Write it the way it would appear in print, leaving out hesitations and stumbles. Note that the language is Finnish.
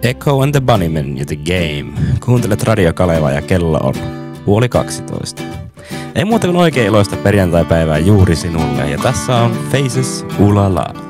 Echo and the Bunnymen ja The Game. Kuuntelet Radio Kalevaa ja kello on 11:30. Ei muuta kuin oikein iloista perjantaipäivää juuri sinulle ja tässä on Faces Ulala.